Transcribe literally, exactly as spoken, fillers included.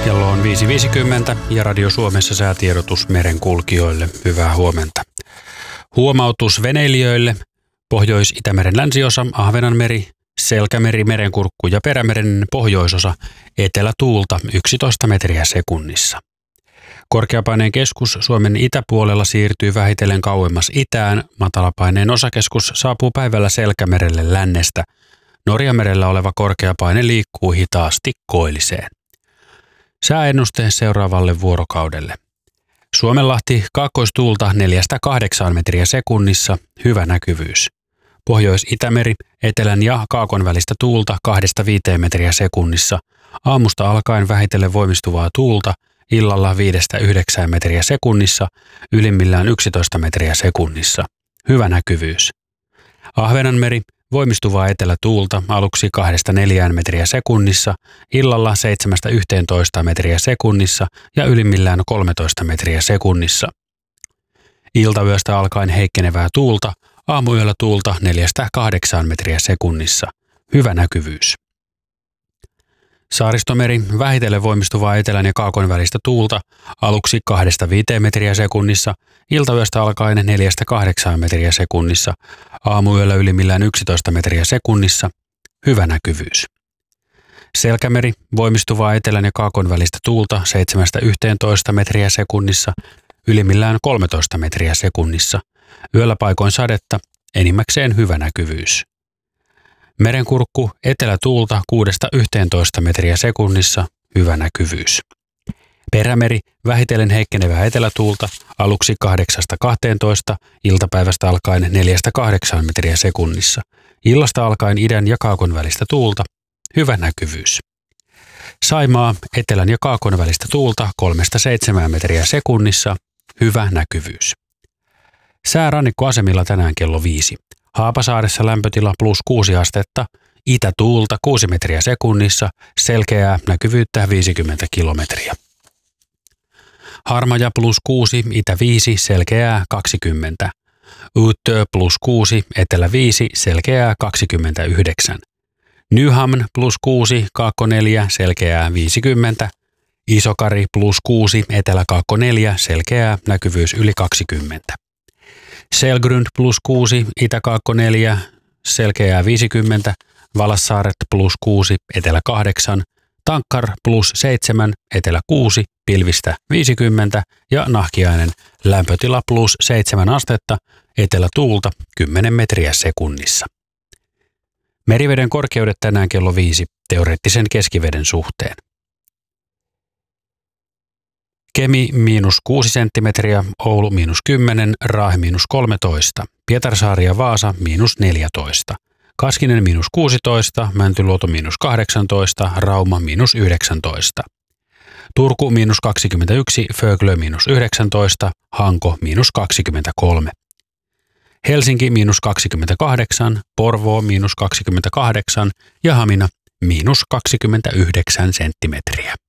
Kello on viisi viisikymmentä ja Radio Suomessa säätiedotus merenkulkijoille. Hyvää huomenta. Huomautus veneilijöille. Pohjois-Itämeren länsiosa, Ahvenanmeri, Selkämeri, Merenkurkku ja Perämeren pohjoisosa, etelätuulta yksitoista metriä sekunnissa. Korkeapaineen keskus Suomen itäpuolella siirtyy vähitellen kauemmas itään. Matalapaineen osakeskus saapuu päivällä Selkämerelle lännestä. Norjanmerellä oleva korkeapaine liikkuu hitaasti koilliseen. Sääennuste seuraavalle vuorokaudelle. Suomenlahti kaakkoistuulta neljästä kahdeksaan metriä sekunnissa, hyvä näkyvyys. Pohjois-Itämeri, etelän ja kaakon välistä tuulta kahdesta viiteen metriä sekunnissa. Aamusta alkaen vähitellen voimistuvaa tuulta, illalla viidestä yhdeksään metriä sekunnissa, ylimmillään yksitoista metriä sekunnissa. Hyvä näkyvyys. Ahvenanmeri, voimistuvaa etelätuulta aluksi kahdesta neljään metriä sekunnissa, illalla seitsemästä yhteentoista metriä sekunnissa ja ylimmillään kolmetoista metriä sekunnissa. Iltayöstä alkaen heikkenevää tuulta, aamuyöllä tuulta neljästä kahdeksaan metriä sekunnissa. Hyvä näkyvyys. Saaristomeri, vähitellen voimistuvaa etelän ja kaakon välistä tuulta, aluksi kahdesta viiteen metriä sekunnissa, iltayöstä alkaen neljästä kahdeksaan metriä sekunnissa, aamuyöllä ylimmillään yksitoista metriä sekunnissa, hyvä näkyvyys. Selkämeri, voimistuvaa etelän ja kaakon välistä tuulta seitsemästä yhteentoista metriä sekunnissa, ylimmillään kolmetoista metriä sekunnissa, yöllä paikoin sadetta, enimmäkseen hyvä näkyvyys. Merenkurkku, etelätuulta kuudesta yhteentoista metriä sekunnissa, hyvä näkyvyys. Perämeri, vähitellen heikkenevää etelätuulta, aluksi kahdeksasta kahteentoista, iltapäivästä alkaen neljästä kahdeksaan metriä sekunnissa, illasta alkaen idän ja kaakon välistä tuulta, hyvä näkyvyys. Saimaa, etelän ja kaakon välistä tuulta kolmesta seitsemään metriä sekunnissa, hyvä näkyvyys. Sää rannikkoasemilla tänään kello viisi. Haapasaaressa lämpötila plus kuusi astetta, itätuulta kuusi metriä sekunnissa, selkeää näkyvyyttä viisikymmentä kilometriä. Harmaja plus kuusi, itä viisi, selkeää kaksikymmentä. Uttö plus kuusi, etelä viisi, selkeää kaksikymmentäyhdeksän. Nyhamn plus kuusi, kaakko neljä, selkeää viisikymmentä. Isokari plus kuusi, etelä kaakko neljä, selkeää näkyvyys yli kaksikymmentä. Selgrund plus kuusi, itä-kaakko neljä, selkeää viisikymmentä, Valassaaret plus kuusi, etelä kahdeksan, Tankkar plus seitsemän, etelä kuusi, pilvistä viisikymmentä ja Nahkiainen lämpötila plus seitsemän astetta, etelä tuulta kymmenen metriä sekunnissa. Meriveden korkeudet tänään kello viisi teoreettisen keskiveden suhteen. Kemi miinus kuusi senttimetriä, Oulu miinus kymmenen, Raahe miinus kolmetoista, Pietarsaari ja Vaasa miinus neljätoista, Kaskinen miinus kuusitoista, Mäntyluoto miinus kahdeksantoista, Rauma miinus yhdeksäntoista, Turku miinus kaksikymmentäyksi, Föglö miinus yhdeksäntoista, Hanko miinus kaksikymmentäkolme, Helsinki miinus kaksikymmentäkahdeksan, Porvoo miinus kaksikymmentäkahdeksan ja Hamina miinus kaksikymmentäyhdeksän senttimetriä.